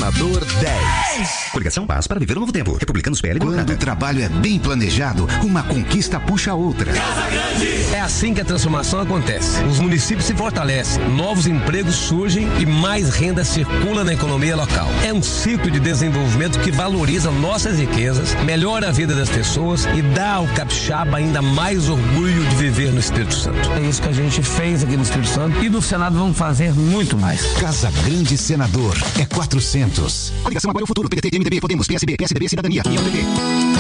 Senador 10. Coligação Paz para viver um novo tempo. Republicanos, PL, Quando o trabalho é bem planejado, uma conquista puxa a outra. Casa Grande! É assim que a transformação acontece. Os municípios se fortalecem, novos empregos surgem e mais renda circula na economia local. É um ciclo de desenvolvimento que valoriza nossas riquezas, melhora a vida das pessoas e dá ao capixaba ainda mais orgulho de viver no Espírito Santo. É isso que a gente fez aqui no Espírito Santo e no Senado vamos fazer muito mais. Casa Grande Senador é 400. Coligação Apoio ao Futuro, PDT, MDB, Podemos, PSB, PSDB, Cidadania e UDP.